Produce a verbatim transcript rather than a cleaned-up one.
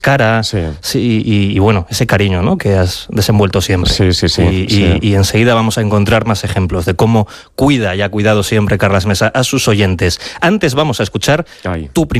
cara, Sí. sí, y, y bueno, ese cariño, ¿no?, que has desenvuelto siempre. Sí, sí, sí, Y, sí. y, y enseguida vamos a encontrar más ejemplos de cómo cuida y ha cuidado siempre Carlas Mesa a sus oyentes. Antes vamos a escuchar Ay. tu